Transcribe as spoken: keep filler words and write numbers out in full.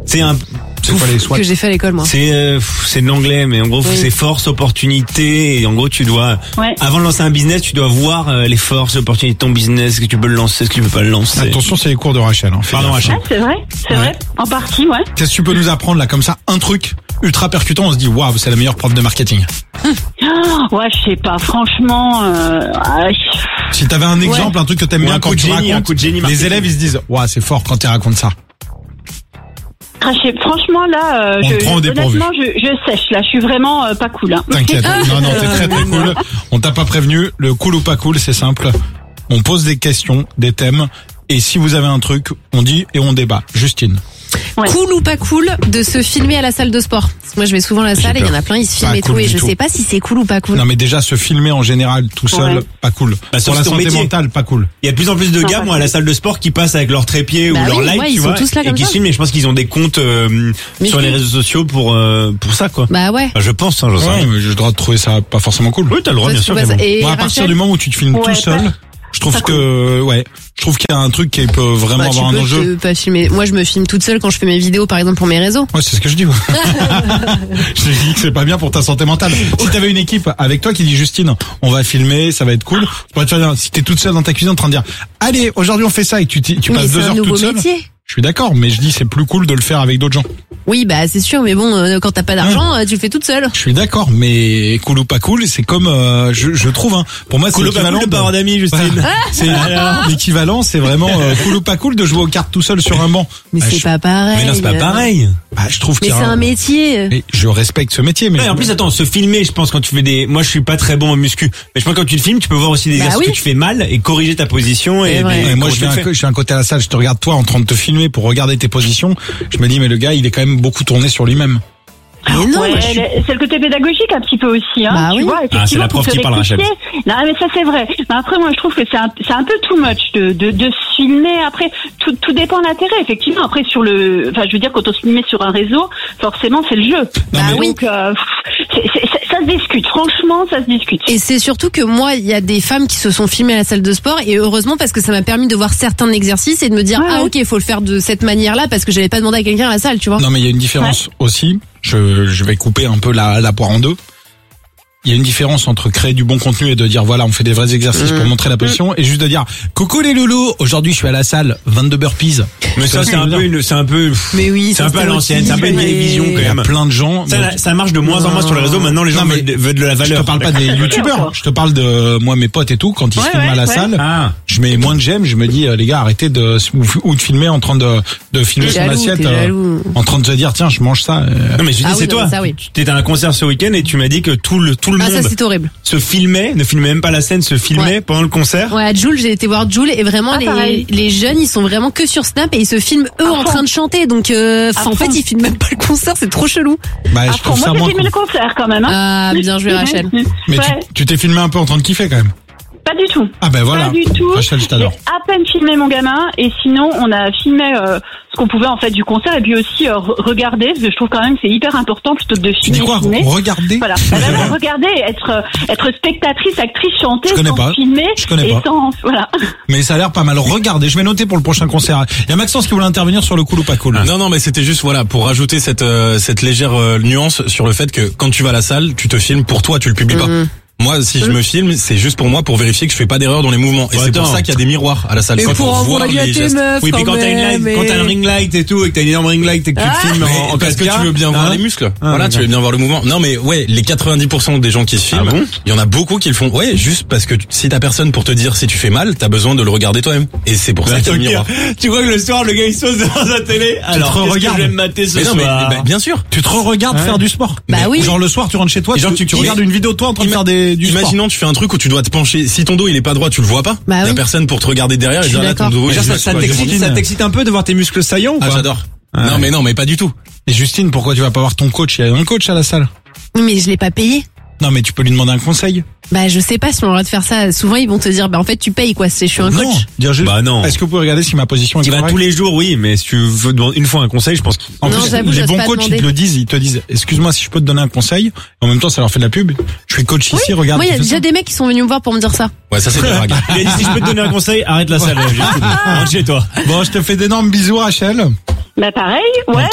C'est un C'est quoi les SWOT que j'ai fait à l'école, moi. C'est euh, c'est de l'anglais, mais en gros Oui. c'est force, opportunité, et en gros tu dois, Ouais. avant de lancer un business, tu dois voir euh, les forces, opportunités de ton business, est-ce que tu peux le lancer, est-ce que tu peux pas le lancer. Attention, c'est les cours de Rachel. Hein. Fais Pardon, gaffe. Rachel. Ah, c'est vrai, c'est Ouais. vrai, en partie, ouais. Qu'est-ce que tu peux nous apprendre là, comme ça, un truc ultra percutant, on se dit waouh, c'est la meilleure prof de marketing. Oh, ouais, je sais pas, franchement, euh, ah, Si t'avais un exemple, un truc que t'aimes Ou bien un quand coup de tu génie, racontes, un coup de génie les marketing. élèves ils se disent waouh, c'est fort quand tu racontes ça. ah, je sais- franchement, là, euh, On je, te prend au dépourvu. honnêtement, je, je sèche, là, je suis vraiment euh, pas cool, hein. T'inquiète. Non, non, t'es très très cool. On t'a pas prévenu. Le cool ou pas cool, c'est simple. On pose des questions, des thèmes. Et si vous avez un truc, on dit et on débat. Justine. Ouais. Cool ou pas cool de se filmer à la salle de sport? Parce que moi je vais souvent à la salle et il y en a plein, ils se filment Pas et cool tout et du je tout. sais pas si c'est cool ou pas cool. Non mais déjà se filmer en général tout seul, Ouais. pas cool. Bah, sauf Pour la si ton santé métier. mentale, pas cool. Il y a de plus en plus de Non, gars, pas moi, à la salle de sport, qui passent avec leur trépied Bah ou leur oui, light, ouais, tu ils sont vois, tous là et comme qui ça. se filment, et je pense qu'ils ont des comptes euh, Mais sur si. les réseaux sociaux pour euh, pour ça, quoi. Bah ouais. Enfin, je pense, hein, j'en sais Ouais, rien. mais j'ai le droit de trouver ça pas forcément cool. Oui, t'as le droit, bien sûr. Ouais, mais bon. et Moi, à partir Rachel, du moment où tu te filmes Ouais, tout seul, pas- je trouve pas que, ouais, je trouve qu'il y a un truc qui peut vraiment bah, tu avoir un peux enjeu. te pas filmer. Moi je me filme toute seule quand je fais mes vidéos par exemple pour mes réseaux. Ouais, c'est ce que je dis. Ouais. je dis que c'est pas bien pour ta santé mentale. Si t'avais une équipe avec toi qui dit Justine, on va filmer, ça va être cool. Tu pourrais te faire, si t'es toute seule dans ta cuisine en train de dire, allez, aujourd'hui on fait ça et que tu, t'y- tu Mais passes c'est deux un heures nouveau toute seule. métier. Je suis d'accord, mais je dis c'est plus cool de le faire avec d'autres gens. Oui bah c'est sûr, mais bon euh, quand t'as pas d'argent euh, tu le fais toute seule. Je suis d'accord, mais cool ou pas cool, c'est comme, euh, je, je trouve, hein, pour moi c'est Cool ou pas l'équivalent cool de de- pas avoir d'amis, Justine. Voilà. C'est l'équivalent, c'est vraiment euh, cool ou pas cool de jouer aux cartes tout seul sur un banc. Mais Bah, c'est je, pas pareil. Mais non, c'est pas euh. pareil. bah, je trouve Mais qu'il y a c'est un métier. Et je respecte ce métier, mais Ouais, en plus, attends, se filmer, je pense, quand tu fais des, moi, je suis pas très bon en muscu, mais je pense que quand tu le filmes, tu peux voir aussi des Bah exercices oui. que tu fais mal et corriger ta position et, C'est vrai. des- Ouais, moi, comment je tu fais le un, fais. co- je suis un côté à la salle, je te regarde toi en train de te filmer pour regarder tes positions. Je me dis, mais le gars, il est quand même beaucoup tourné sur lui-même. Mais non, Ouais, moi, je suis- c'est le côté pédagogique un petit peu aussi, hein. Bah tu oui. vois, Ah, c'est effectivement, la prof pour qui se parle, Rachel. rectifier. Non, mais ça c'est vrai. Mais après, moi, je trouve que c'est un, c'est un peu too much de, de, de se filmer. Après, tout, tout dépend de l'intérêt. Effectivement, après sur le, enfin, je veux dire, quand on se filme sur un réseau, forcément, c'est le jeu. Bah oui. Donc, euh, c'est- c'est- c'est- ça se discute. Franchement, ça se discute. Et c'est surtout que moi, il y a des femmes qui se sont filmées à la salle de sport et heureusement parce que ça m'a permis de voir certains exercices et de me dire Ouais, ah ouais. ok, il faut le faire de cette manière-là parce que j'avais pas demandé à quelqu'un à la salle, tu vois. Non, mais il y a une différence aussi. Je, je vais couper un peu la, la poire en deux. Il y a une différence entre créer du bon contenu et de dire voilà, on fait des vrais exercices Mmh. pour montrer la position et juste de dire coucou les loulous, aujourd'hui je suis à la salle, vingt-deux burpees. Mais ça, c'est un peu une, c'est un peu, pff, Mais oui, c'est ça, un peu à c'était l'ancienne, c'est un peu une vieille mais- vision, quand Il y a même. plein de gens. Ça, Bon, ça marche de moins en moins sur les réseaux. Maintenant, les gens Non, mais veulent, veulent de la je valeur. te parle pas des youtubeurs, D'accord. je te parle de moi mes potes et tout quand ils Ouais, se filment ouais, à la ouais. salle. Ah. Je mets moins de j'aime, je me dis euh, les gars arrêtez de ou, ou de filmer en train de de filmer T'es son jaloux, assiette t'es euh, jaloux. en train de se dire tiens je mange ça. euh. Non, mais je dis, Ah oui, c'est non, toi. mais ça, oui. Tu étais à un concert ce week-end et tu m'as dit que tout le, tout le Ah ça monde c'est horrible. se filmait, ne filmait même pas la scène, se filmait Ouais. pendant le concert. Ouais, à Joule, j'ai été voir Joule et vraiment Ah, les, pareil. les jeunes, ils sont vraiment que sur Snap et ils se filment eux À en fond. train de chanter. Donc euh, À en fait, fond. ils filment même pas le concert, c'est trop chelou. Bah Ah, je trouve moi, ça j'ai moins filmé cool. le concert quand même, hein. Ah, bien joué Rachel. Mais Ouais. tu tu t'es filmé un peu en train de kiffer quand même. Pas du tout. Ah ben voilà. Pas du tout. Rachel, je J'ai t'adore. à peine filmé mon gamin et sinon on a filmé euh, ce qu'on pouvait en fait du concert et puis aussi euh, re- regarder parce que je trouve quand même que c'est hyper important plutôt que de Tu filmer. dis quoi filmer. Regardez. Voilà. Bah, bah, regarder, être euh, être spectatrice, actrice, chanter, Je connais sans pas. filmer Je connais et pas. sans voilà. Mais ça a l'air pas mal. Regardez, je vais noter pour le prochain concert. Il y a Maxence qui voulait intervenir sur le cool ou pas cool. Non, non, mais c'était juste voilà pour rajouter cette euh, cette légère euh, nuance sur le fait que quand tu vas à la salle, tu te filmes pour toi, tu le publies pas. Moi, si je me filme, c'est juste pour moi, pour vérifier que je fais pas d'erreur dans les mouvements. Et Ouais, c'est pour attends. ça qu'il y a des miroirs à la salle. Et Tu vois, pour voir envoyer à les tes gestes. meufs Oui, puis quand t'as une light, mais- quand t'as un ring light et tout, et que t'as une énorme ring light et que tu te filmes en, en parce que quatre K, tu veux bien voir hein. les muscles. Ah, voilà, tu d'accord. veux bien voir le mouvement. Non, mais ouais, les quatre-vingt-dix pour cent des gens qui se filment, Ah bon il y en a beaucoup qui le font. Ouais, juste parce que tu- si t'as personne pour te dire si tu fais mal, t'as besoin de le regarder toi-même. Et c'est pour Bah, ça qu'il y a le ok. miroir. Tu crois que le soir, le gars, il saute devant sa télé? Alors, te qu'est-ce que regardes. je vais me mater ce Mais non, mais soir? bah, bien sûr. Tu te regardes Ouais. faire du sport. Bah Mais oui. Genre le soir, tu rentres chez toi, Et genre, tu, tu- tu tu- regardes une vidéo de toi en train de Ima- faire des, du sport. Imaginons, tu fais un truc où tu dois te pencher. Si ton dos il est pas droit, tu le vois pas. Bah y a oui. personne pour te regarder derrière et Je dire suis là ton d'accord. dos. Mais il genre, est ça, pas- ça quoi, t'excite, Justine. ça t'excite un peu de voir tes muscles saillants ou Ah, pas? j'adore. Ah, Non, ouais. mais non, mais pas du tout. Et Justine, pourquoi tu vas pas voir ton coach? Il y a un coach à la salle. Oui, mais je l'ai pas payé. Non, mais tu peux lui demander un conseil. Bah je sais pas si on a le droit de faire ça. Souvent ils vont te dire bah en fait tu payes quoi, c'est je suis un coach. Non. Dire juste. Bah non. Est-ce que vous pouvez regarder si ma position est Tu vas correcte? tous les jours, oui, mais si tu veux demander une fois un conseil, je pense que... En Non, plus, j'avoue, les j'ose bons pas coachs, ils demander. te le disent, ils te disent, excuse-moi si je peux te donner un conseil. En même temps, ça leur fait de la pub. Je suis coach ici, regarde. Moi il y tu a fais déjà ça. des mecs qui sont venus me voir pour me dire ça. Ouais, ça c'est de la drague. Il a dit, si je peux te donner un conseil, arrête la salle. Justine. Rentre chez toi. Bon, je te fais d'énormes bisous, Rachel. Bah pareil, ouais.